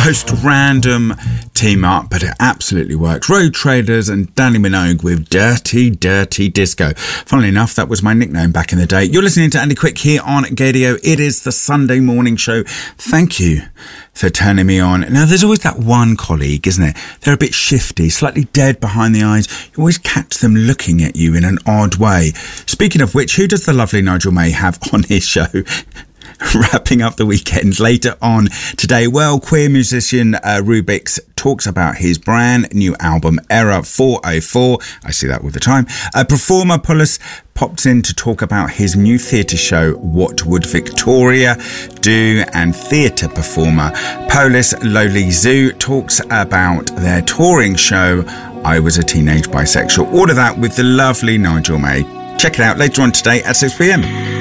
most random team up, but it absolutely works. Road Traders and Danny Minogue with Dirty Dirty Disco. Funnily enough, that was my nickname back in the day. You're listening to Andy Quick here on Gaydio. It is the Sunday morning show. Thank you for turning me on. Now, there's always that one colleague, isn't it? They're a bit shifty, slightly dead behind the eyes. You always catch them looking at you in an odd way. Speaking of which, who does the lovely Nigel May have on his show? Wrapping up the weekend later on today. Well, queer musician Rubix talks about his brand new album, Error 404. I see that all the time. Performer Pulis pops in to talk about his new theatre show, What Would Victoria Do? And theatre performer Polis Lowly Zoo talks about their touring show, I Was a Teenage Bisexual. All of that with the lovely Nigel May. Check it out later on today at 6 p.m.